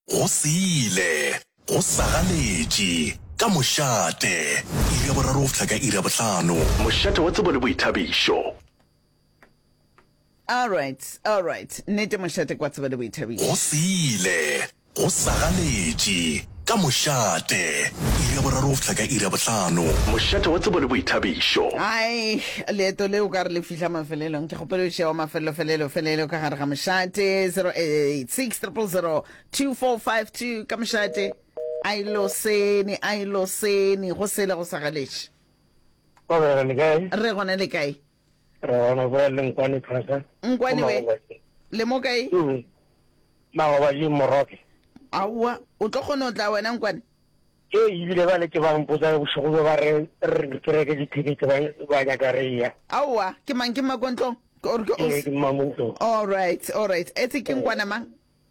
go sile go sagaletše ka mošate iri ya boraro go fihla ka iri ya bohlano mošate wa tsebo le boithabišo. All right. Nete mošate kwa tseba le boithabišo. Go sile go sagaletše ka mošate iri ya boraro go fihla ka iri ya bohlano mošate wa tsebo le boithabišo. Ai, leeto leo ka re le fihla mafelelong ke kgopelo šeo mafelelo ka gare ga mošate 0860002452 ka mošate a ilo sene go sele go sagaletše re gona le kae nkwane we le mo kae aowa o tlo kgone o tla wena nkwane ebile ba le ke ba mpotsa bošego ba re kereke ditekete ba nyaka reya aowa ke mang ke makontlong all right etse ke nkwana mang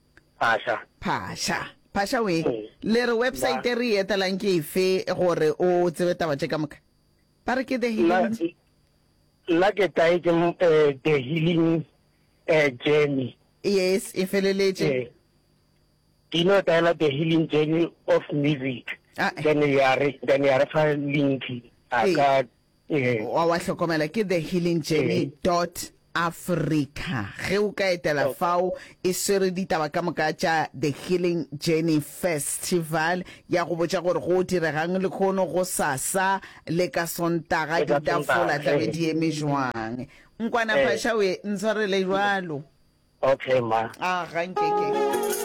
phasha we le re website e re etelang ke efe gore o tsebe taba tše ka moka ba re ke the healing la ke tae ke the healing journey. Yes, e feleletše Dino taela the healing journey of music. Then you are fa link aka wa hlokomela ke the healing journey .africa ge o ka etela fao e swere ditaba ka moka tša the healing journey festival ya go botša gore go diregang le kgono go sasa le ka sontaga ditafola tlabe di eme jwang nkwana phasha we ntshwarele jwalo okay ma ga nkeke